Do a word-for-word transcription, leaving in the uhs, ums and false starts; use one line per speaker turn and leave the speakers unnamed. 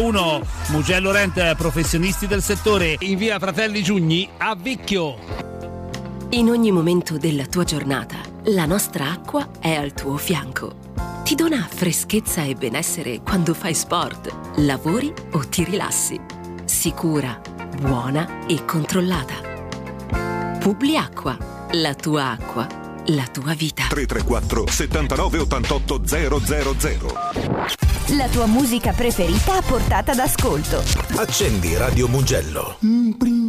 uno Mugello Rent, professionisti del settore, in via Fratelli Giugni a Vicchio.
In ogni momento della tua giornata, la nostra acqua è al tuo fianco. Ti dona freschezza e benessere quando fai sport, lavori o ti rilassi. Sicura, buona e controllata. Publiacqua, la tua acqua, la tua vita.
tre tre quattro settantanove ottantotto zero zero zero.
La tua musica preferita a portata d'ascolto.
Accendi Radio Mugello.